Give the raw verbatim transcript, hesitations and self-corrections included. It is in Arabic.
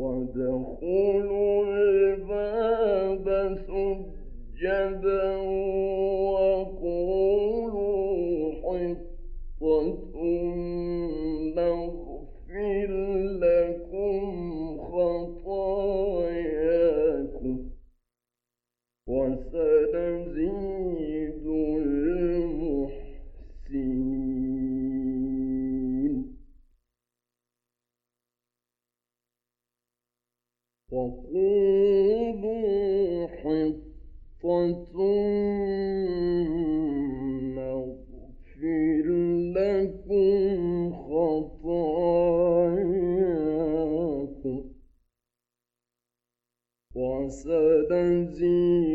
وادخلوا الباب سجدا وقولوا حطة نغفر لكم خطاياكم وسنزيد المحسنين. وقولوا حطة نغفر لكم خطاياكم وسنزيد